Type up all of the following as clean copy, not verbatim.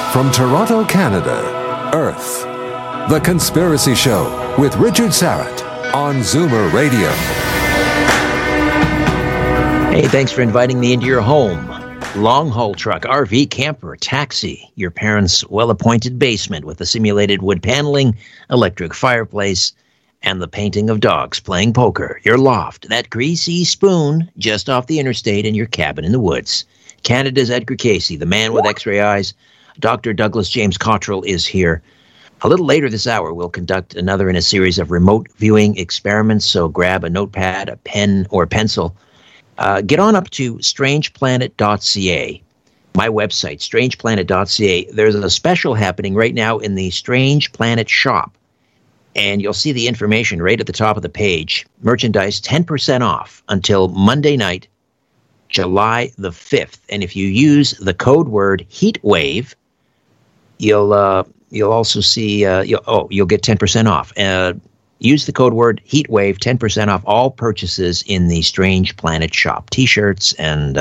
From Toronto, Canada, Earth. The Conspiracy Show with Richard Syrett on Zoomer Radio. Hey, thanks for inviting me into your home. Long-haul truck, RV, camper, taxi, your parents' well-appointed basement with the simulated wood paneling, electric fireplace, and the painting of dogs playing poker, your loft, that greasy spoon just off the interstate, and your cabin in the woods. Canada's Edgar Casey, the man with x-ray eyes. Dr. Douglas James Cottrell is here. A little later this hour, we'll conduct another in a series of remote viewing experiments, so grab a notepad, a pen, or pencil. Get on up to strangeplanet.ca, my website, strangeplanet.ca. There's a special happening right now in the Strange Planet shop, and you'll see the information right at the top of the page. Merchandise 10% off until Monday night, July the 5th. And if you use the code word HEATWAVE, you'll also see, you'll get 10% off. Use the code word HEATWAVE, 10% off all purchases in the Strange Planet shop. T-shirts and,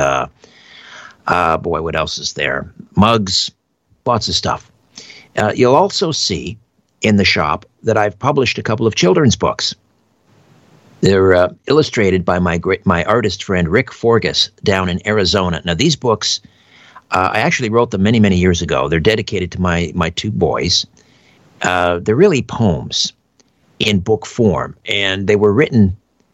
what else is there? Mugs, lots of stuff. You'll also see in the shop that I've published a couple of children's books. They're illustrated by my artist friend Rick Forgas down in Arizona. Now, these books, I actually wrote them many, many years ago. They're dedicated to my two boys. They're really poems in book form, and they were written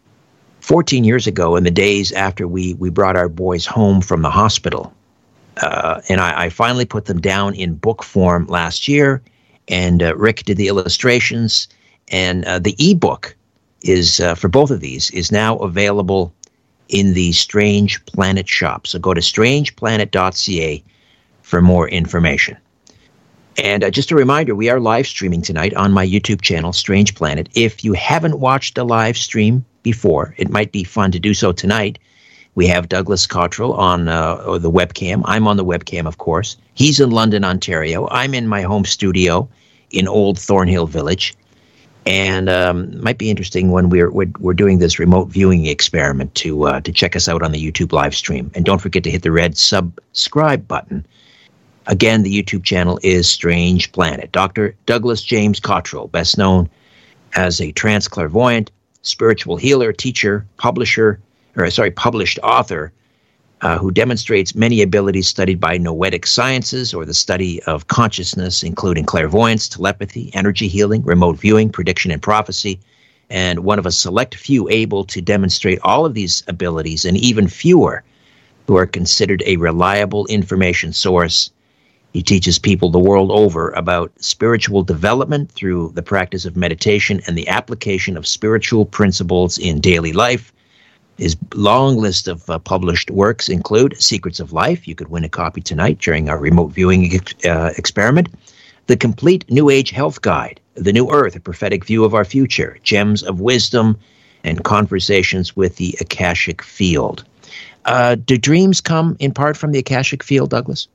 14 years ago in the days after we brought our boys home from the hospital. And I finally put them down in book form last year, and Rick did the illustrations, and the ebook is for both of these is now available in the Strange Planet shop. So go to strangeplanet.ca for more information. And just a reminder, we are live streaming tonight on my YouTube channel, Strange Planet. If you haven't watched a live stream before, it might be fun to do so tonight. We have Douglas Cottrell on the webcam. I'm on the webcam, of course. He's in London, Ontario. I'm in my home studio in Old Thornhill Village. And might be interesting when we're doing this remote viewing experiment to check us out on the YouTube live stream. And don't forget to hit the red subscribe button. Again, the YouTube channel is Strange Planet. Dr. Douglas James Cottrell, best known as a trance clairvoyant, spiritual healer, teacher, published author, who demonstrates many abilities studied by noetic sciences or the study of consciousness, including clairvoyance, telepathy, energy healing, remote viewing, prediction, and prophecy, and one of a select few able to demonstrate all of these abilities, and even fewer who are considered a reliable information source. He teaches people the world over about spiritual development through the practice of meditation and the application of spiritual principles in daily life. His long list of published works include Secrets of Life. You could win a copy tonight during our remote viewing experiment. The Complete New Age Health Guide, The New Earth, A Prophetic View of Our Future, Gems of Wisdom, and Conversations with the Akashic Field. Do dreams come in part from the Akashic Field, Douglas?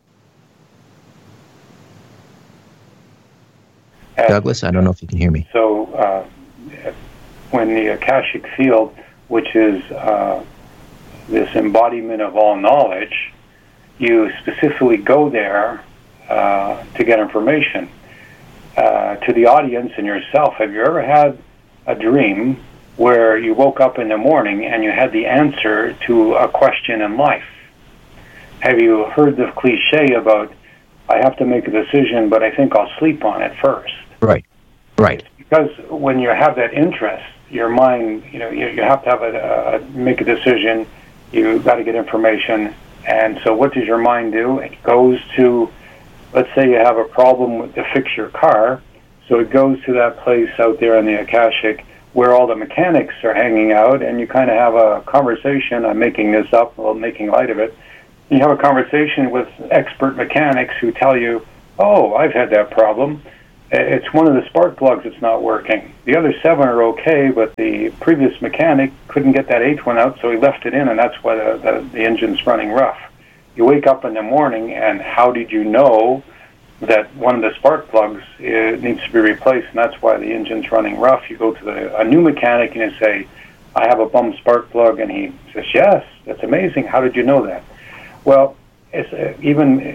Douglas, I don't know if you can hear me. So when the Akashic Field, which is this embodiment of all knowledge, you specifically go there to get information. To the audience and yourself, have you ever had a dream where you woke up in the morning and you had the answer to a question in life? Have you heard the cliche about, I have to make a decision, but I think I'll sleep on it first? Right. Because when you have that interest, your mind, you have to have make a decision. You got to get information, and so what does your mind do? It goes to, let's say you have a problem to fix your car, so it goes to that place out there in the Akashic where all the mechanics are hanging out, and you kind of have a conversation. I'm making this up, well, making light of it. You have a conversation with expert mechanics who tell you, oh, I've had that problem. It's one of the spark plugs that's not working. The other 7 are okay, but the previous mechanic couldn't get that 8th one out, so he left it in, and that's why the engine's running rough. You wake up in the morning, and how did you know that one of the spark plugs needs to be replaced, and that's why the engine's running rough? You go to a new mechanic, and you say, I have a bum spark plug, and he says, yes, that's amazing. How did you know that? Well, it's even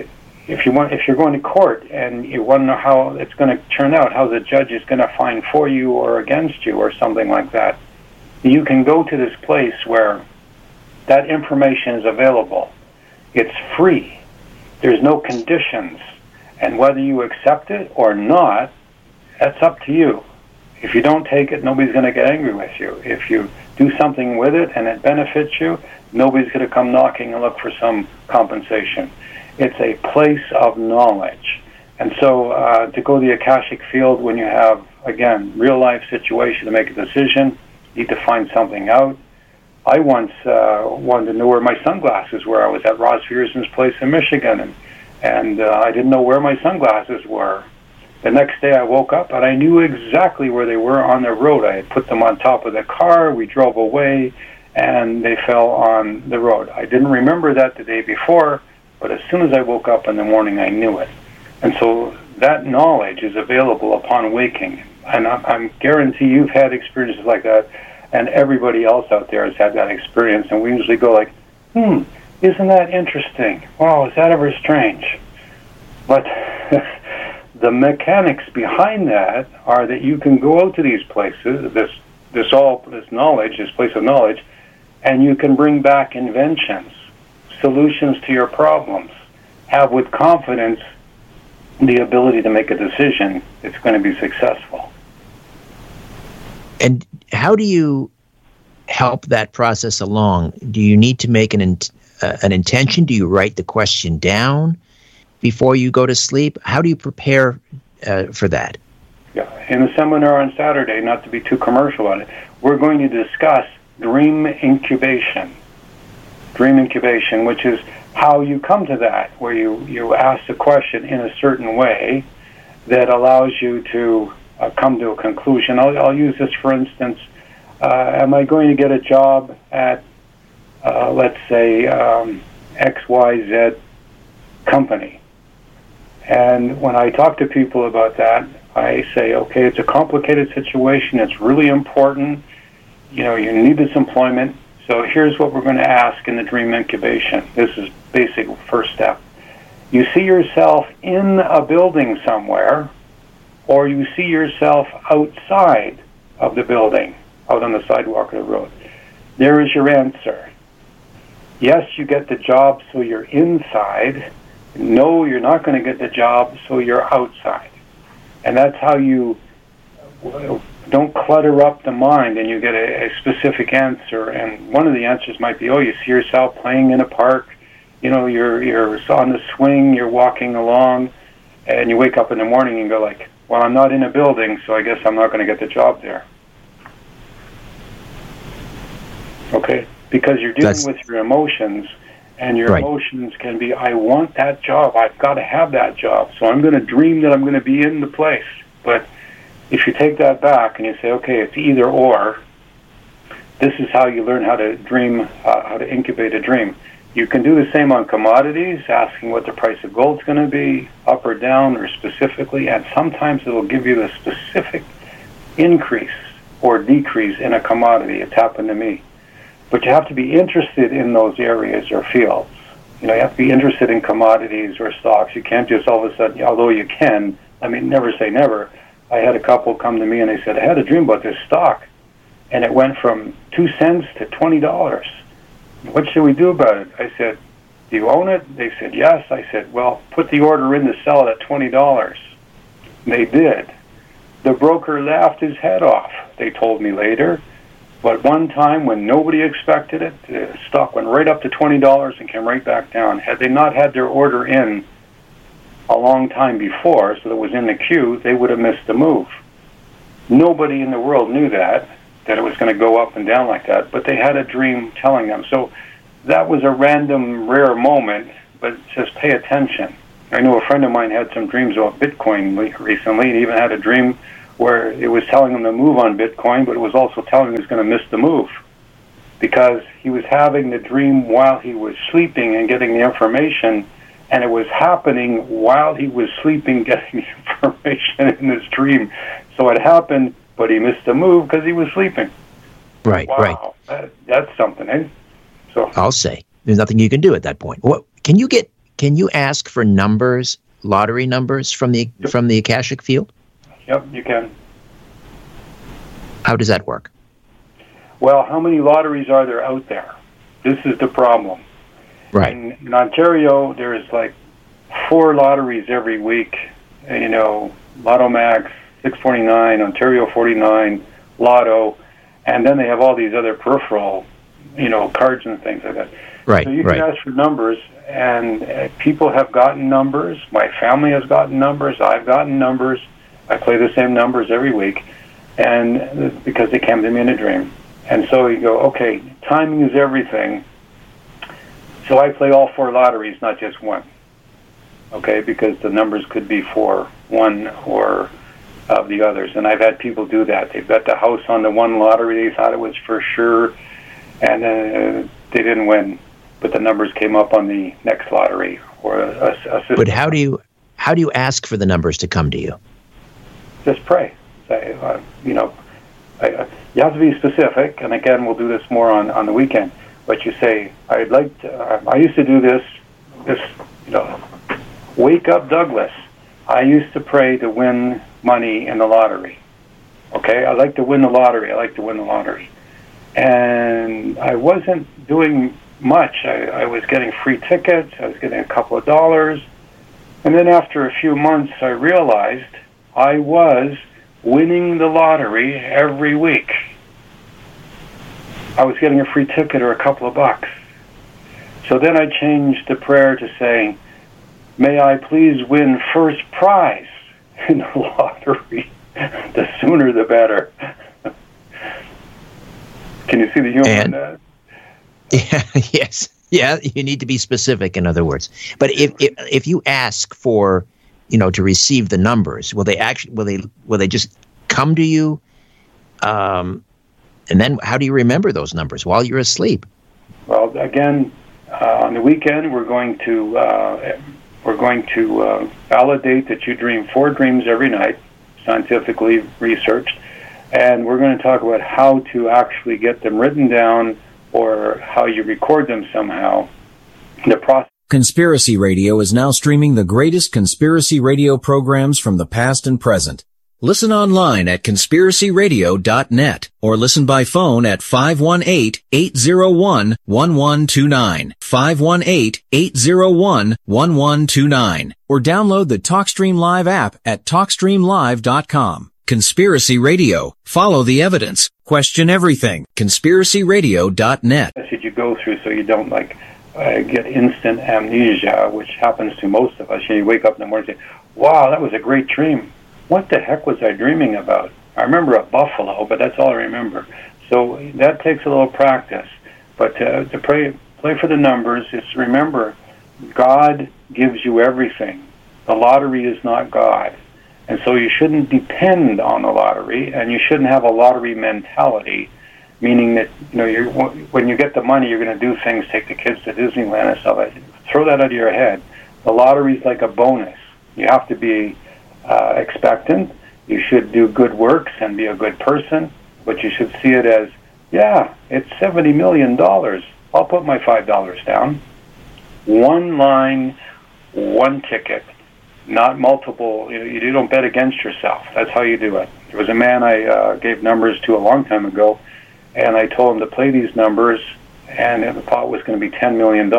if you're going to court and you want to know how it's going to turn out, how the judge is going to find for you or against you or something like that, you can go to this place where that information is available. It's free. There's no conditions. And whether you accept it or not, that's up to you. If you don't take it, nobody's going to get angry with you. If you do something with it and it benefits you, nobody's going to come knocking and look for some compensation. It's a place of knowledge. And so to go to the Akashic field when you have, again, real-life situation to make a decision, you need to find something out. I once wanted to know where my sunglasses were. I was at Ross Vierson's place in Michigan, and I didn't know where my sunglasses were. The next day I woke up, and I knew exactly where they were on the road. I had put them on top of the car. We drove away, and they fell on the road. I didn't remember that the day before, but as soon as I woke up in the morning, I knew it. And so that knowledge is available upon waking. And I guarantee you've had experiences like that, and everybody else out there has had that experience. And we usually go like, isn't that interesting? Wow, is that ever strange? But the mechanics behind that are that you can go out to these places, this knowledge, this place of knowledge, and you can bring back inventions, solutions to your problems, have with confidence the ability to make a decision that's going to be successful. And how do you help that process along? Do you need to make an intention? Do you write the question down before you go to sleep? How do you prepare for that? Yeah, in the seminar on Saturday, not to be too commercial on it, we're going to discuss dream incubation. Dream incubation, which is how you come to that, where you ask the question in a certain way that allows you to come to a conclusion. I'll use this for instance. Am I going to get a job at, let's say, XYZ company? And when I talk to people about that, I say, okay, it's a complicated situation. It's really important. You know, you need this employment. So here's what we're going to ask in the dream incubation. This is basic first step. You see yourself in a building somewhere, or you see yourself outside of the building, out on the sidewalk or the road. There is your answer. Yes, you get the job, so you're inside. No, you're not going to get the job, so you're outside. And that's how you don't clutter up the mind and you get a specific answer. And one of the answers might be, you see yourself playing in a park. You know, you're on the swing, you're walking along, and you wake up in the morning and go like, well, I'm not in a building, so I guess I'm not going to get the job there. Okay? Because you're dealing with your emotions, and your emotions can be, I want that job, I've got to have that job, so I'm going to dream that I'm going to be in the place. But if you take that back and you say, okay, it's either or, this is how you learn how to dream, how to incubate a dream. You can do the same on commodities, asking what the price of gold's going to be, up or down, or specifically, and sometimes it'll give you the specific increase or decrease in a commodity. It's happened to me. But you have to be interested in those areas or fields. You know, you have to be interested in commodities or stocks. You can't just all of a sudden, although you can, I mean, never say never. I had a couple come to me and they said, I had a dream about this stock, and it went from 2 cents to $20. What should we do about it? I said, do you own it? They said, yes. I said, well, put the order in to sell it at $20. They did. The broker laughed his head off, they told me later. But one time when nobody expected it, the stock went right up to $20 and came right back down. Had they not had their order in a long time before, so that it was in the queue, they would have missed the move. Nobody in the world knew that it was going to go up and down like that, but they had a dream telling them. So that was a random, rare moment, but just pay attention. I know a friend of mine had some dreams about Bitcoin recently, and even had a dream where it was telling him to move on Bitcoin, but it was also telling him he was going to miss the move because he was having the dream while he was sleeping and getting the information, and it was happening while he was sleeping getting the information in his dream. So it happened, but he missed the move because he was sleeping. Right, wow, right. That's something, eh? So I'll say there's nothing you can do at that point. What can you get can you ask for numbers, lottery numbers from the Akashic field? Yep, you can. How does that work? Well, how many lotteries are there out there? This is the problem. Right. In Ontario, there's like 4 lotteries every week. You know, Lotto Max, 649, Ontario 49, Lotto, and then they have all these other peripheral, you know, cards and things like that. Right. So you can ask for numbers, and people have gotten numbers. My family has gotten numbers. I've gotten numbers. I play the same numbers every week, and because they came to me in a dream. And so you go, okay, timing is everything. So I play all 4 lotteries, not just one. Okay, because the numbers could be for one or of the others. And I've had people do that. They've bet the house on the one lottery. They thought it was for sure, and they didn't win. But the numbers came up on the next lottery or a system. But how do you ask for the numbers to come to you? Just pray. Say, you know, you have to be specific. And again, we'll do this more on the weekend. But you say, I'd like to. I used to do this. You know, wake up, Douglas. I used to pray to win money in the lottery. Okay, I like to win the lottery. I like to win the lottery. And I wasn't doing much. I was getting free tickets. I was getting a couple of dollars. And then after a few months, I realized I was winning the lottery every week. I was getting a free ticket or a couple of bucks. So then I changed the prayer to saying, may I please win first prize in the lottery. The sooner the better. Can you see the humor in that? Yeah, yes. Yeah, you need to be specific, in other words. But if you ask for, you know, to receive the numbers, will they just come to you? And then how do you remember those numbers while you're asleep? Well, again, on the weekend we're going to validate that you dream 4 dreams every night, scientifically researched, and we're going to talk about how to actually get them written down or how you record them somehow. The process. Conspiracy Radio is now streaming the greatest conspiracy radio programs from the past and present. Listen online at conspiracyradio.net or listen by phone at 518-801-1129, 518-801-1129, or download the TalkStream Live app at TalkStreamLive.com. Conspiracy Radio. Follow the evidence. Question everything. conspiracyradio.net. Message you go through so you don't get instant amnesia, which happens to most of us. You wake up in the morning and say, wow, that was a great dream. What the heck was I dreaming about? I remember a buffalo, but that's all I remember. So that takes a little practice. But to play for the numbers is remember, God gives you everything. The lottery is not God. And so you shouldn't depend on the lottery, and you shouldn't have a lottery mentality, meaning that, you know, when you get the money, you're going to do things, take the kids to Disneyland and stuff. Throw that out of your head. The lottery is like a bonus. You have to be expectant. You should do good works and be a good person, but you should see it as, yeah, it's $70 million. I'll put my $5 down. One line, one ticket, not multiple. You don't bet against yourself. That's how you do it. There was a man I gave numbers to a long time ago, and I told him to play these numbers, and the pot was going to be $10 million.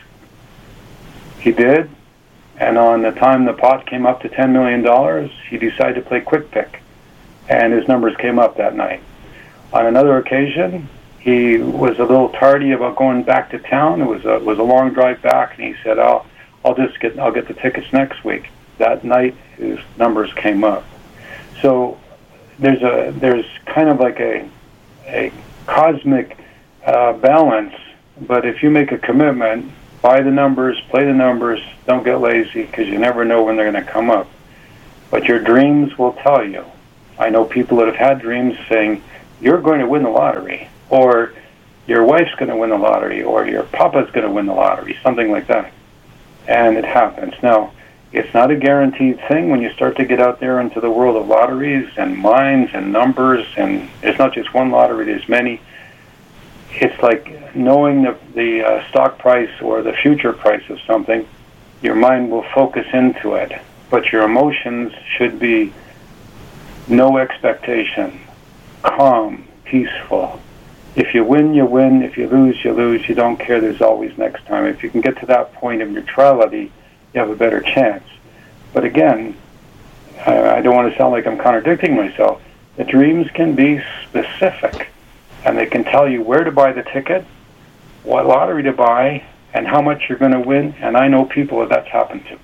He did. And on the time the pot came up to $10 million, he decided to play quick pick, and his numbers came up that night. On another occasion, he was a little tardy about going back to town. It was a long drive back, and he said, "I'll get the tickets next week." That night, his numbers came up. So there's kind of like a cosmic balance. But if you make a commitment, buy the numbers, play the numbers, don't get lazy, because you never know when they're going to come up. But your dreams will tell you. I know people that have had dreams saying, you're going to win the lottery, or your wife's going to win the lottery, or your papa's going to win the lottery, something like that. And it happens. Now, it's not a guaranteed thing when you start to get out there into the world of lotteries and mines and numbers, and there's not just one lottery, there's many. It's like knowing the stock price or the future price of something your mind will focus into it, but your emotions should be no expectation, calm, peaceful. If you win, you win. If you lose, you lose. You don't care. There's always next time. If you can get to that point of neutrality, you have a better chance. But again, I don't want to sound like I'm contradicting myself. The dreams can be specific, and they can tell you where to buy the ticket, what lottery to buy, and how much you're going to win. And I know people that's happened to.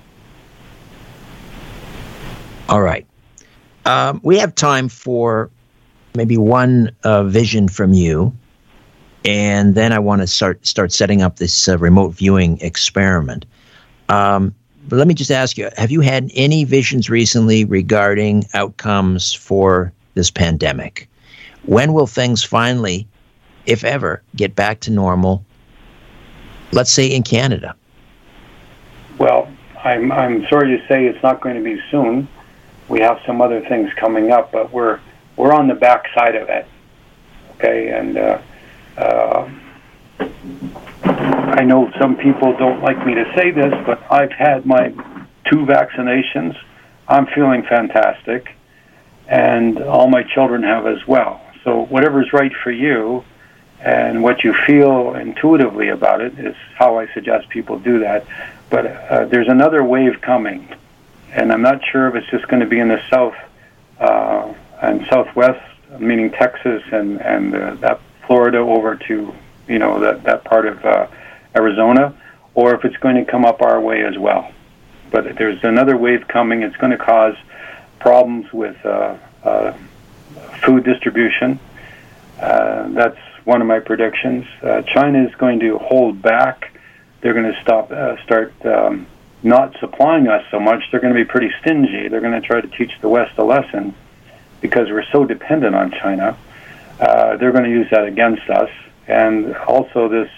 All right. We have time for maybe one vision from you, and then I want to start setting up this remote viewing experiment. But let me just ask you, have you had any visions recently regarding outcomes for this pandemic? When will things finally, if ever, get back to normal, let's say in Canada? Well, I'm sorry to say it's not going to be soon. We have some other things coming up, but we're on the backside of it. Okay, and I know some people don't like me to say this, but I've had my 2 vaccinations. I'm feeling fantastic, and all my children have as well. So whatever's right for you and what you feel intuitively about it is how I suggest people do that. But there's another wave coming, and I'm not sure if it's just going to be in the south and southwest, meaning Texas and that Florida over to that part of Arizona, or if it's going to come up our way as well. But there's another wave coming. It's going to cause problems with food distribution. That's one of my predictions. China is going to hold back. They're going to start not supplying us so much. They're going to be pretty stingy. They're going to try to teach the West a lesson because we're so dependent on China. They're going to use that against us. And also this,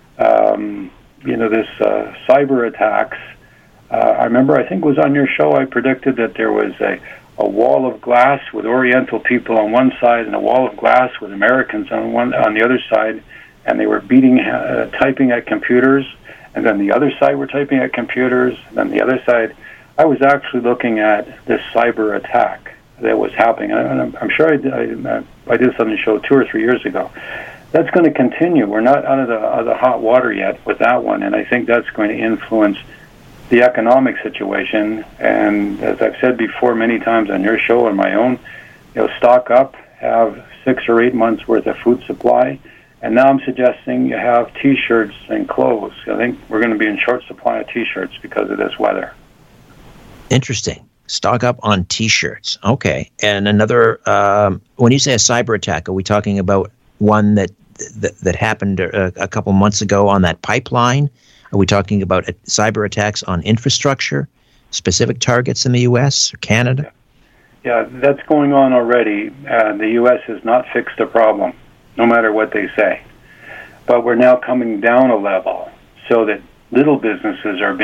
this cyber attacks. I remember, I think it was on your show, I predicted that there was a wall of glass with Oriental people on one side and a wall of glass with Americans on the other side, and they were typing at computers, and then the other side were typing at computers, and then the other side. I was actually looking at this cyber attack that was happening. I'm sure I did this on the show 2 or 3 years ago. That's going to continue. We're not out of the hot water yet with that one, and I think that's going to influence the economic situation. And as I've said before many times on your show and my own, stock up, have 6 or 8 months worth of food supply. And now I'm suggesting you have T-shirts and clothes. I think we're going to be in short supply of T-shirts because of this weather. Interesting. Stock up on T-shirts. Okay. And another, when you say a cyber attack, are we talking about one that happened a couple months ago on that pipeline? Are we talking about cyber attacks on infrastructure, specific targets in the U.S. or Canada? Yeah, that's going on already. The U.S. has not fixed the problem, no matter what they say. But we're now coming down a level so that little businesses are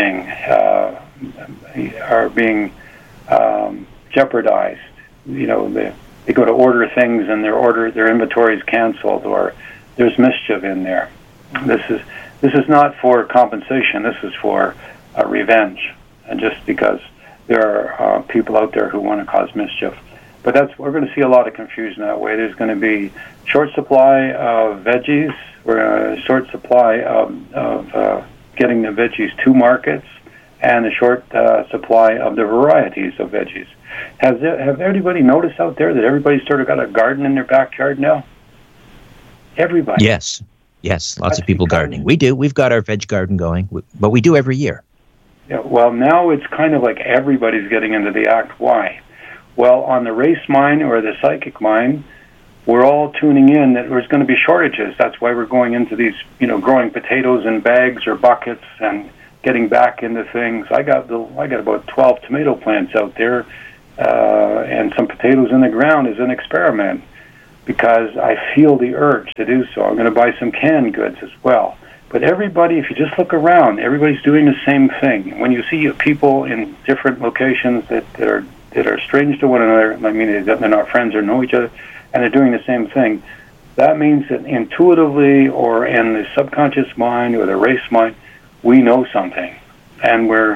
being jeopardized. They go to order things and their inventory is canceled, or there's mischief in there. This is not for compensation. This is for revenge, and just because there are people out there who want to cause mischief. But we're going to see a lot of confusion that way. There's going to be short supply of veggies. We're going to short supply of getting the veggies to markets, and a short supply of the varieties of veggies. Have everybody noticed out there that everybody's sort of got a garden in their backyard now? Everybody. Yes, lots of people gardening. We do. We've got our veg garden going, but we do every year. Yeah, well, now it's kind of like everybody's getting into the act. Why? Well, on the race mine or the psychic mine, we're all tuning in that there's going to be shortages. That's why we're going into these, growing potatoes in bags or buckets and getting back into things. I got about 12 tomato plants out there, and some potatoes in the ground as an experiment, because I feel the urge to do so. I'm going to buy some canned goods as well. But everybody, if you just look around, everybody's doing the same thing. When you see people in different locations that are strange to one another, I mean, they're not friends or know each other, and they're doing the same thing, that means that intuitively or in the subconscious mind or the race mind, we know something. And we're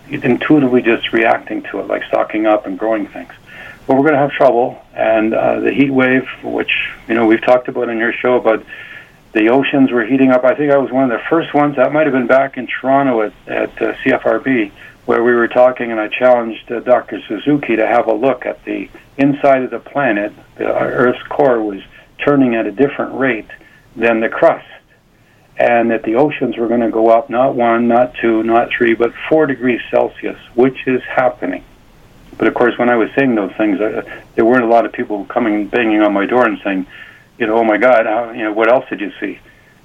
intuitively just reacting to it, like stocking up and growing things. But we're going to have trouble, and the heat wave, which we've talked about in your show about the oceans were heating up. I think I was one of the first ones. That might have been back in Toronto at CFRB, where we were talking, and I challenged Dr. Suzuki to have a look at the inside of the planet. The Earth's core was turning at a different rate than the crust, and that the oceans were going to go up not 1, not 2, not 3, but 4 degrees Celsius, which is happening. But of course, when I was saying those things, there weren't a lot of people coming banging on my door and saying, oh my God, what else did you see?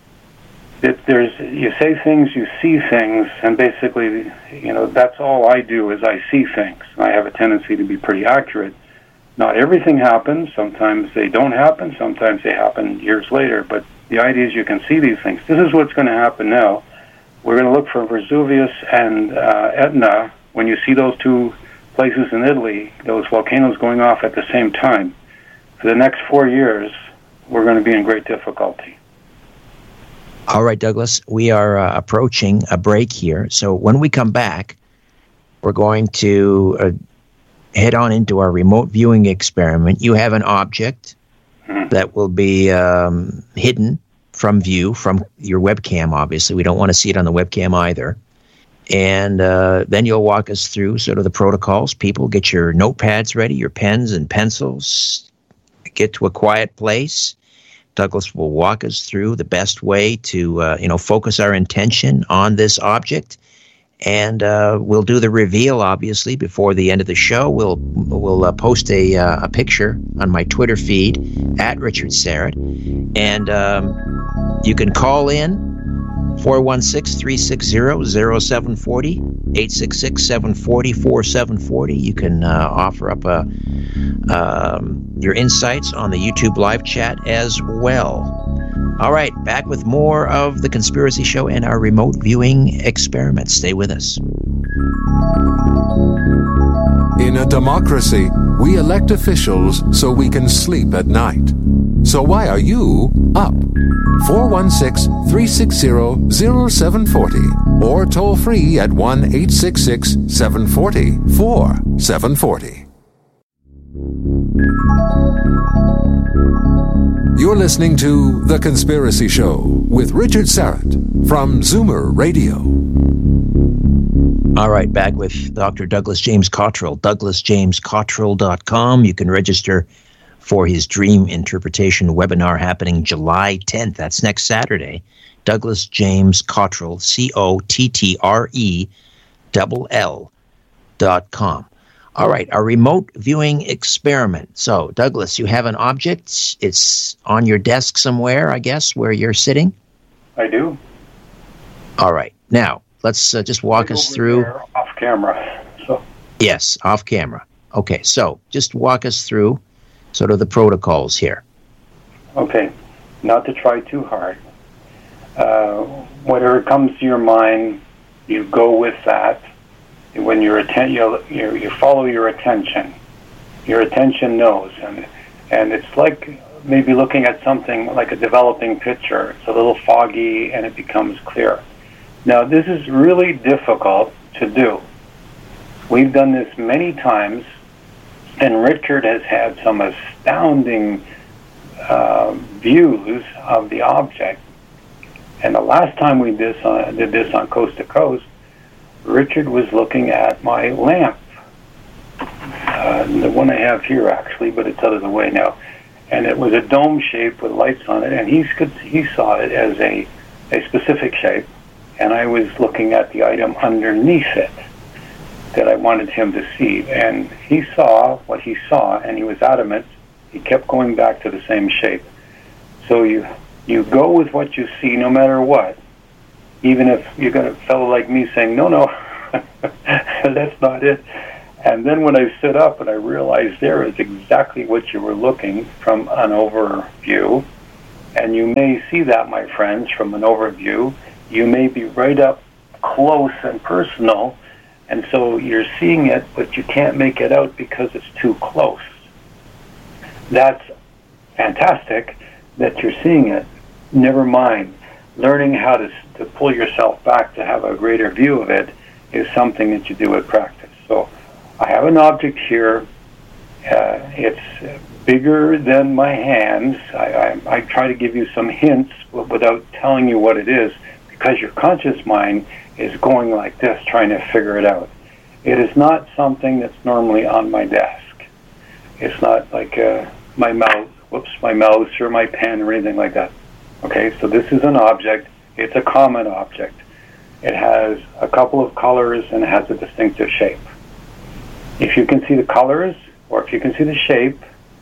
You say things, you see things, and basically, that's all I do is I see things. I have a tendency to be pretty accurate. Not everything happens. Sometimes they don't happen. Sometimes they happen years later. But the idea is you can see these things. This is what's going to happen now. We're going to look for Vesuvius and Etna. When you see those two places in Italy, those volcanoes going off at the same time, for the next 4 years, we're going to be in great difficulty. All right, Douglas, we are approaching a break here. So when we come back, we're going to head on into our remote viewing experiment. You have an object that will be hidden from view from your webcam, obviously. We don't want to see it on the webcam either. And then you'll walk us through sort of the protocols. People, get your notepads ready, your pens and pencils. Get to a quiet place. Douglas will walk us through the best way to, focus our intention on this object. And we'll do the reveal, obviously, before the end of the show. We'll post a picture on my Twitter feed at Richard Syrett. And you can call in 416-360-0740, 866-740-4740. You can offer up your insights on the YouTube live chat as well. All right, back with more of The Conspiracy Show and our remote viewing experiment. Stay with us. In a democracy, we elect officials so we can sleep at night. So why are you up? 416-360-0740 or toll free at 1-866-740-4740. You're listening to The Conspiracy Show with Richard Syrett from Zoomer Radio. All right, back with Dr. Douglas James Cottrell, douglasjamescottrell.com. You can register for his Dream Interpretation webinar happening July 10th. That's next Saturday. Douglas James Cottrell, COTTRELL.com. All right, our remote viewing experiment. So, Douglas, you have an object. It's on your desk somewhere, I guess, where you're sitting? I do. All right. Now, let's just walk us through. Off camera. So. Yes, off camera. Okay, so just walk us through sort of the protocols here. Okay, not to try too hard. Whatever comes to your mind, you go with that. When you follow your attention. Your attention knows, and it's like maybe looking at something like a developing picture. It's a little foggy, and it becomes clear. Now, this is really difficult to do. We've done this many times, and Richard has had some astounding views of the object. And the last time we did this on Coast to Coast, Richard was looking at my lamp, the one I have here actually, but it's out of the way now. And it was a dome shape with lights on it, and he saw it as a specific shape, and I was looking at the item underneath it that I wanted him to see. And he saw what he saw, and he was adamant. He kept going back to the same shape. So you go with what you see no matter what. Even if you got a fellow like me saying, no, that's not it. And then when I stood up and I realized there is exactly what you were looking from an overview, and you may see that, my friends, from an overview. You may be right up close and personal, and so you're seeing it, but you can't make it out because it's too close. That's fantastic that you're seeing it. Never mind. Learning how to pull yourself back to have a greater view of it is something that you do at practice. So I have an object here. It's bigger than my hands. I try to give you some hints without telling you what it is, because your conscious mind is going like this, trying to figure it out. It is not something that's normally on my desk. It's not like my mouse or my pen or anything like that. Okay, so this is an object. It's a common object. It has a couple of colors and it has a distinctive shape. If you can see the colors, or if you can see the shape,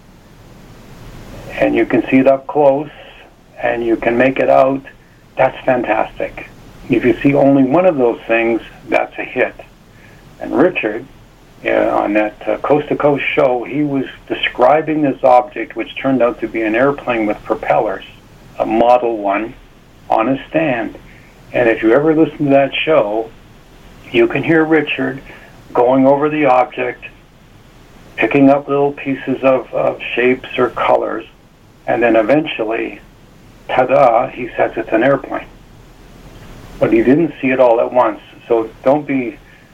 and you can see it up close, and you can make it out, that's fantastic. If you see only one of those things, that's a hit. And Richard, on that Coast to Coast show, he was describing this object, which turned out to be an airplane with propellers, a Model 1, on a stand. And if you ever listen to that show, you can hear Richard going over the object, picking up little pieces of shapes or colors, and then eventually, ta-da, he says it's an airplane. But he didn't see it all at once. So don't be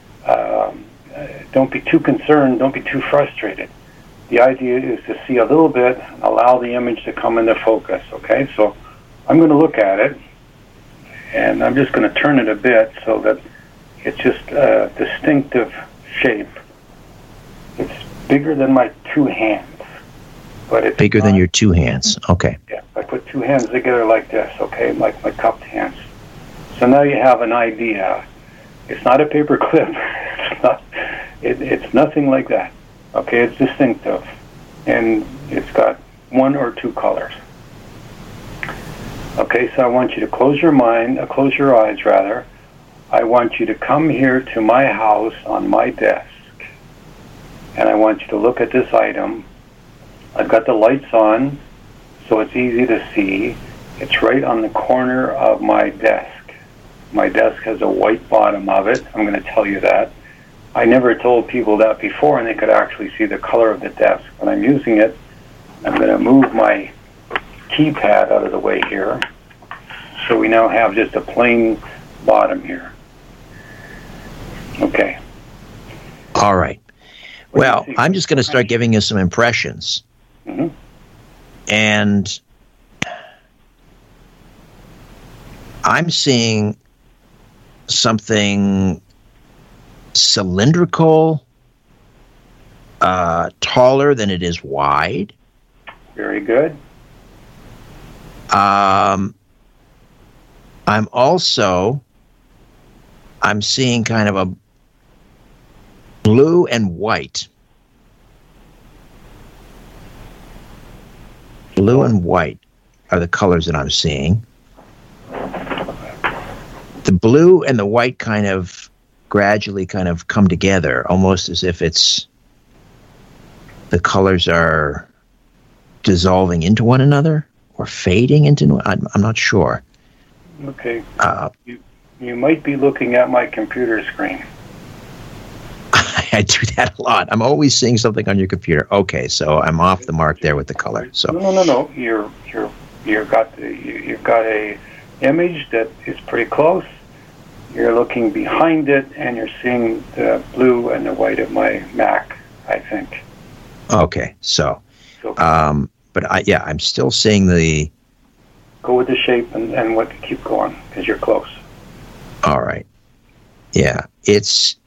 too concerned, don't be too frustrated. The idea is to see a little bit, allow the image to come into focus, okay? So I'm going to look at it, and I'm just going to turn it a bit so that it's just a distinctive shape. It's bigger than my two hands. But it's bigger than your two hands. Okay. Yeah, I put two hands together like this, okay, like my cupped hands. So now you have an idea. It's not a paper clip. It's nothing like that. Okay, it's distinctive. And it's got one or two colors. Okay, so I want you to close your eyes rather. I want you to come here to my house on my desk. And I want you to look at this item. I've got the lights on, so it's easy to see. It's right on the corner of my desk. My desk has a white bottom of it. I'm going to tell you that. I never told people that before, and they could actually see the color of the desk. When I'm using it, I'm going to move my keypad out of the way here. So we now have just a plain bottom here. Okay. All right. Well, I'm just going to start giving you some impressions. Mm-hmm. And I'm seeing something cylindrical, taller than it is wide. Very good. I'm seeing kind of a blue and white. Blue and white are the colors that I'm seeing. The blue and the white kind of gradually kind of come together, almost as if the colors are dissolving into one another or fading into. I'm not sure. Okay. You might be looking at my computer screen. I do that a lot. I'm always seeing something on your computer. Okay, so I'm off the mark there with the color. So no. You've got a image that is pretty close. You're looking behind it, and you're seeing the blue and the white of my Mac, I think. Okay, so, but I'm still seeing the. Go with the shape and what keep going because you're close. All right. Yeah, it's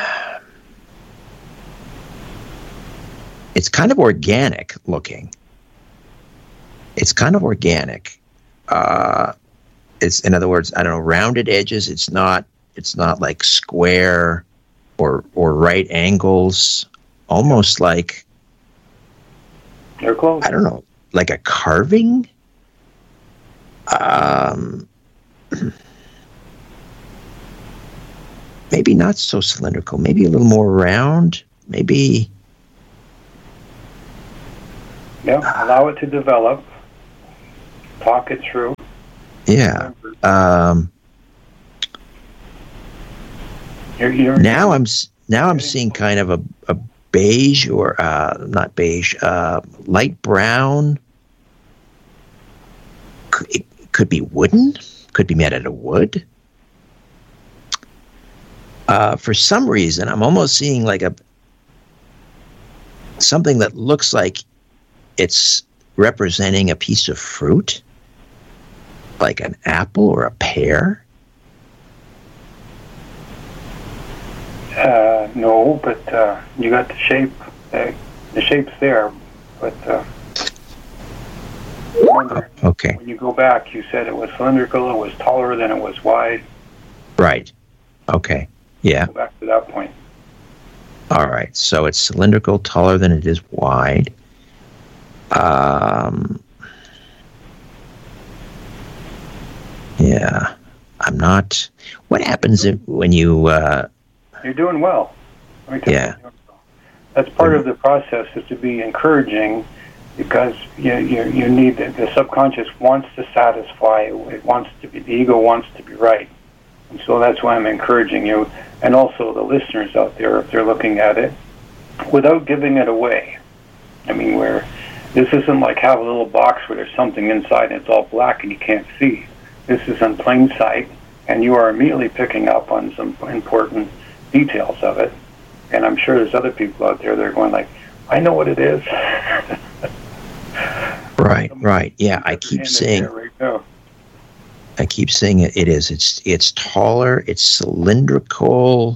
kind of organic looking. It's kind of organic. It's, in other words, I don't know, rounded edges. It's not like square or right angles. Almost like, you're close. I don't know, like a carving. Maybe not so cylindrical. Maybe a little more round. Maybe. Yeah, allow it to develop. Talk it through. Yeah. Now I'm seeing kind of a beige or not beige, light brown. It could be wooden. Could be made out of wood. For some reason, I'm almost seeing like something that looks like it's representing a piece of fruit, like an apple or a pear. No, but you got the shape. The shape's there, but remember, okay. When you go back, you said it was cylindrical, it was taller than it was wide. Right. Okay. Yeah. Go back to that point. All right. So it's cylindrical, taller than it is wide. Yeah. I'm not. What happens when you? You're doing well. Let me tell Yeah. you. That's part of the process, is to be encouraging, because you need the subconscious wants to satisfy. It wants to be, the ego wants to be right, and so that's why I'm encouraging you, and also the listeners out there, if they're looking at it, without giving it away. I mean, where this isn't like have a little box where there's something inside and it's all black and you can't see. This is in plain sight, and you are immediately picking up on some important details of it. And I'm sure there's other people out there that are going like, I know what it is. Right. Yeah, I keep saying. I keep saying it. It is. It's taller. It's cylindrical.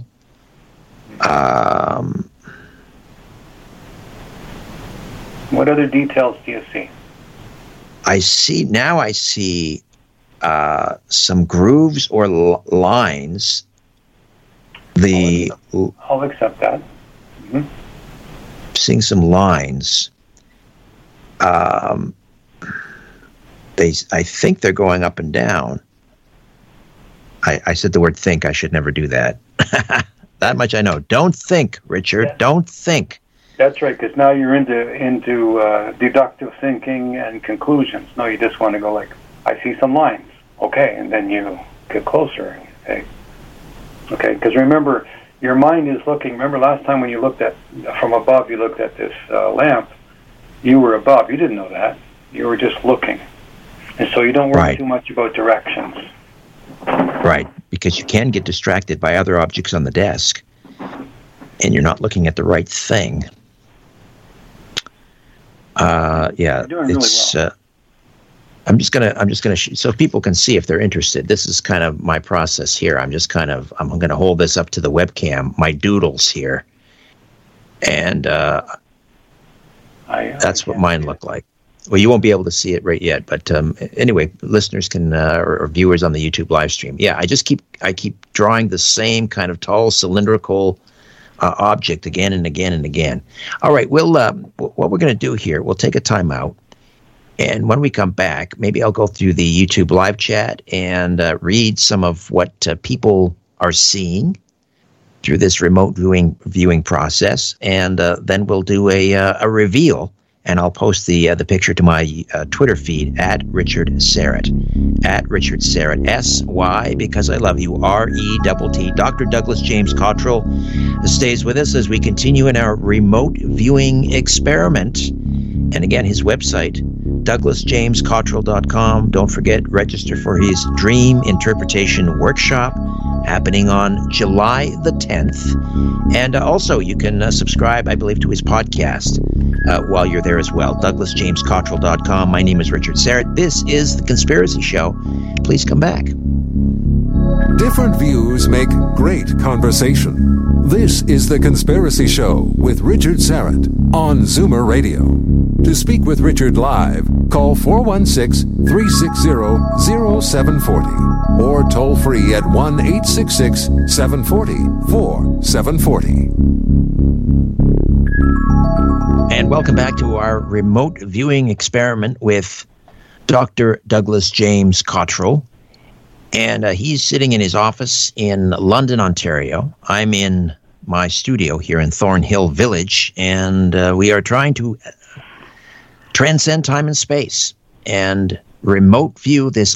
What other details do you see? I see some grooves or lines. I'll accept that. Mm-hmm. Seeing some lines. I think they're going up and down. I said the word think. I should never do that. That much I know. Don't think, Richard. Yeah. Don't think. That's right, because now you're into deductive thinking and conclusions. No, you just want to go like, I see some lines. Okay, and then you get closer. Okay, because remember, your mind is looking. Remember last time when you looked at, from above, you looked at this lamp, you were above. You didn't know that. You were just looking. And so you don't worry too much about directions. Right, because you can get distracted by other objects on the desk, and you're not looking at the right thing. Yeah, you're doing really well. I'm just gonna so people can see if they're interested. This is kind of my process here. I'm gonna hold this up to the webcam, my doodles here, and that's what mine look like. Well, you won't be able to see it right yet, but anyway, listeners can or viewers on the YouTube live stream. Yeah, I keep drawing the same kind of tall cylindrical object again and again and again. All right, we'll what we're going to do here, we'll take a time out. And when we come back, maybe I'll go through the YouTube live chat and read some of what people are seeing through this remote viewing process, and then we'll do a reveal, and I'll post the picture to my Twitter feed at Richard Syrett, SY because I love you, RETT. Dr. Douglas James Cottrell stays with us as we continue in our remote viewing experiment. And again, his website, DouglasJamesCottrell.com. Don't forget, register for his Dream Interpretation Workshop happening on July the 10th. And also, you can subscribe, I believe, to his podcast while you're there as well. DouglasJamesCottrell.com. My name is Richard Syrett. This is The Conspiracy Show. Please come back. Different views make great conversation. This is The Conspiracy Show with Richard Syrett on Zoomer Radio. To speak with Richard live, call 416-360-0740 or toll free at 1-866-740-4740. And welcome back to our remote viewing experiment with Dr. Douglas James Cottrell. And he's sitting in his office in London, Ontario. I'm in my studio here in Thornhill Village, and we are trying to transcend time and space and remote view this